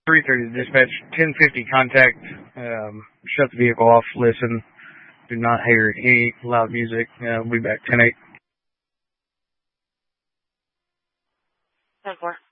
330 dispatch, 1050 contact, shut the vehicle off, listen, do not hear any loud music. We'll be back 10-8. 10-4.